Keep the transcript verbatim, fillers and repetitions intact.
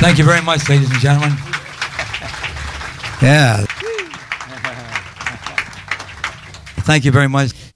Thank you very much, ladies and gentlemen. Yeah. Thank you very much.